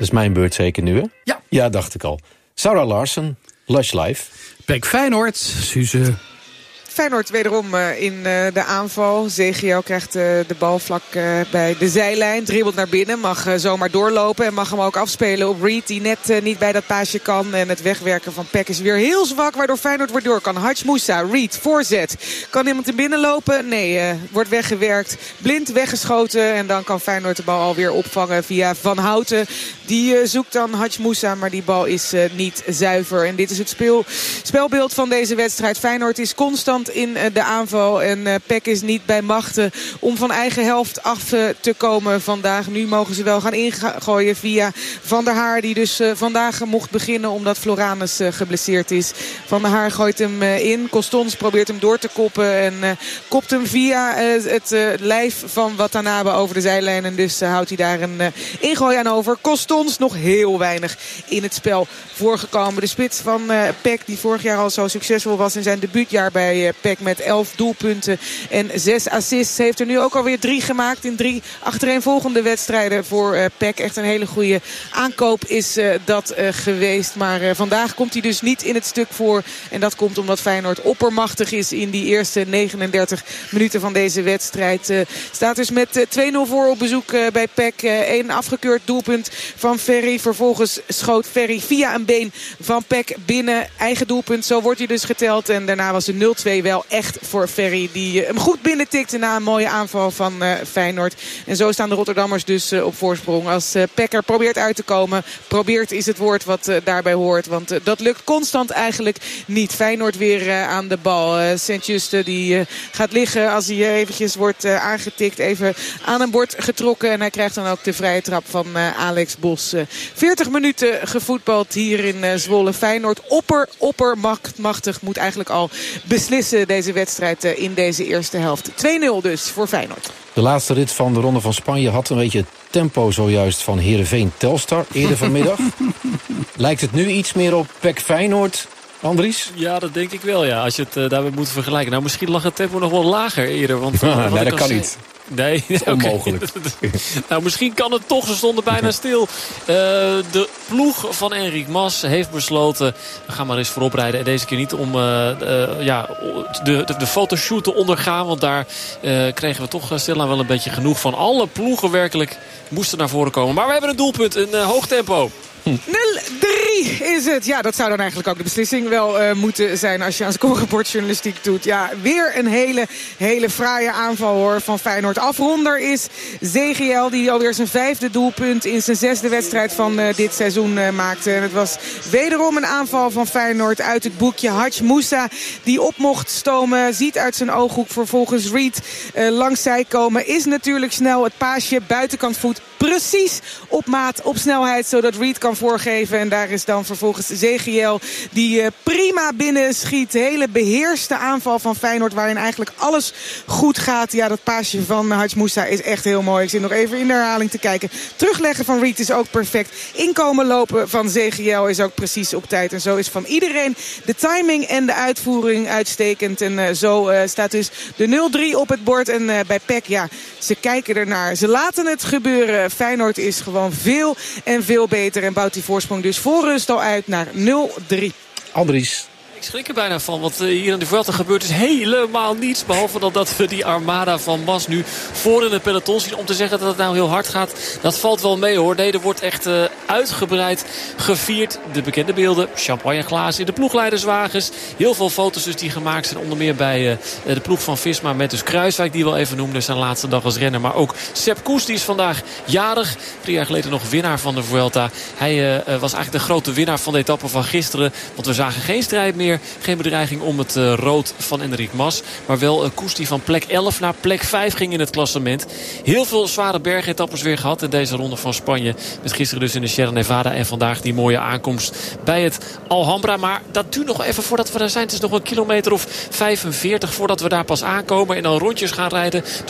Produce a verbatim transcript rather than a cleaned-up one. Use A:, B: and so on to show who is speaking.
A: is mijn beurt zeker nu, hè?
B: Ja.
A: Ja, dacht ik al. Sarah Larsen, Lush Life.
B: P E C Feyenoord, Suze.
C: Feyenoord wederom uh, in uh, de aanval. Zegio krijgt uh, de bal vlak uh, bij de zijlijn. Dribbelt naar binnen. Mag uh, zomaar doorlopen. En mag hem ook afspelen op Reed. Die net uh, niet bij dat paasje kan. En het wegwerken van P E C is weer heel zwak. Waardoor Feyenoord weer door kan. Hadj Moussa, Reed, voorzet. Kan iemand er binnen lopen? Nee, uh, wordt weggewerkt. Blind weggeschoten. En dan kan Feyenoord de bal alweer opvangen via Van Houten. Die uh, zoekt dan Hadj Moussa. Maar die bal is uh, niet zuiver. En dit is het speel, spelbeeld van deze wedstrijd. Feyenoord is constant in de aanval. En uh, P E C is niet bij machten om van eigen helft af uh, te komen vandaag. Nu mogen ze wel gaan ingooien via Van der Haar. Die dus uh, vandaag mocht beginnen omdat Floranus uh, geblesseerd is. Van der Haar gooit hem uh, in. Costons probeert hem door te koppen. En uh, kopt hem via uh, het uh, lijf van Watanabe over de zijlijn. En dus uh, houdt hij daar een uh, ingooi aan over. Costons nog heel weinig in het spel voorgekomen. De spits van uh, P E C die vorig jaar al zo succesvol was in zijn debuutjaar bij uh, P E C met elf doelpunten en zes assists. Heeft er nu ook alweer drie gemaakt in drie achtereenvolgende wedstrijden voor uh, P E C. Echt een hele goede aankoop is uh, dat uh, geweest. Maar uh, vandaag komt hij dus niet in het stuk voor. En dat komt omdat Feyenoord oppermachtig is in die eerste negenendertig minuten van deze wedstrijd. Uh, staat dus met uh, twee nul voor op bezoek uh, bij P E C. Eén uh, afgekeurd doelpunt van Ferry. Vervolgens schoot Ferry via een been van P E C binnen. Eigen doelpunt, zo wordt hij dus geteld. En daarna was de nul twee wel echt voor Ferry. Die hem goed binnentikte na een mooie aanval van uh, Feyenoord. En zo staan de Rotterdammers dus uh, op voorsprong. Als uh, P E C er probeert uit te komen. Probeert is het woord wat uh, daarbij hoort. Want uh, dat lukt constant eigenlijk niet. Feyenoord weer uh, aan de bal. Uh, Sint-Juste die uh, gaat liggen als hij uh, eventjes wordt uh, aangetikt. Even aan een bord getrokken. En hij krijgt dan ook de vrije trap van uh, Alex Bos. Uh, veertig minuten gevoetbald hier in uh, Zwolle. Feyenoord opper, oppermachtig. Moet eigenlijk al beslissen deze wedstrijd uh, in deze eerste helft. twee nul dus voor Feyenoord.
A: De laatste rit van de Ronde van Spanje had een beetje het tempo zojuist van Heerenveen Telstar eerder vanmiddag. Lijkt het nu iets meer op P E C Feyenoord, Andries?
D: Ja, dat denk ik wel, ja. Als je het uh, daarmee moet vergelijken. Nou, misschien lag het tempo nog wel lager eerder. Want, uh,
A: nee, dat kan zien... niet.
D: Nee,
A: dat is
D: okay.
A: onmogelijk.
D: Nou, misschien kan het toch. Ze stonden bijna stil. Uh, de ploeg van Enric Mas heeft besloten... we gaan maar eens voorop rijden. En deze keer niet om uh, uh, ja, de, de, de fotoshoot te ondergaan. Want daar uh, kregen we toch stilaan wel een beetje genoeg van. Alle ploegen werkelijk moesten naar voren komen. Maar we hebben een doelpunt. Een uh, hoog tempo.
C: nul drie is het. Ja, dat zou dan eigenlijk ook de beslissing wel uh, moeten zijn als je aan scorebordjournalistiek doet. Ja, weer een hele, hele fraaie aanval hoor van Feyenoord. Afronder is Zegiel die alweer zijn vijfde doelpunt in zijn zesde wedstrijd van uh, dit seizoen uh, maakte. En het was wederom een aanval van Feyenoord uit het boekje. Hadj Moussa die op mocht stomen. Ziet uit zijn ooghoek vervolgens Reed uh, langs zij komen. Is natuurlijk snel het paasje buitenkant voet. Precies op maat, op snelheid, zodat Reed kan voorgeven. En daar is dan vervolgens Zegiel die uh, prima binnen schiet. Hele beheerste aanval van Feyenoord waarin eigenlijk alles goed gaat. Ja, dat paasje van Hadj Moussa is echt heel mooi. Ik zit nog even in de herhaling te kijken. Terugleggen van Reed is ook perfect. Inkomen lopen van Zegiel is ook precies op tijd. En zo is van iedereen de timing en de uitvoering uitstekend. En uh, zo uh, staat dus de nul drie op het bord. En uh, bij P E C, ja, ze kijken ernaar. Ze laten het gebeuren. Feyenoord is gewoon veel en veel beter. En bouwt die voorsprong dus voor rust al uit naar nul drie.
A: Andries.
D: Ik schrik er bijna van, want hier in de Vuelta gebeurt dus helemaal niets. Behalve dan dat we die armada van Mas nu voor in het peloton zien. Om te zeggen dat het nou heel hard gaat, dat valt wel mee hoor. Nee, er wordt echt uh, uitgebreid gevierd. De bekende beelden, champagneglazen in de ploegleiderswagens. Heel veel foto's dus die gemaakt zijn. Onder meer bij uh, de ploeg van Visma met dus Kruiswijk, die wel even noemde zijn laatste dag als renner. Maar ook Sepp Kuss, die is vandaag jarig. Drie jaar geleden nog winnaar van de Vuelta. Hij uh, was eigenlijk de grote winnaar van de etappe van gisteren. Want we zagen geen strijd meer. Geen bedreiging om het uh, rood van Enric Mas. Maar wel uh, Kuss die van plek elf naar plek vijf ging in het klassement. Heel veel zware bergetappes weer gehad in deze ronde van Spanje. Met gisteren dus in de Sierra Nevada. En vandaag die mooie aankomst bij het Alhambra. Maar dat duurt nog even voordat we daar zijn. Het is nog een kilometer of vijfenveertig voordat we daar pas aankomen. En dan rondjes gaan rijden.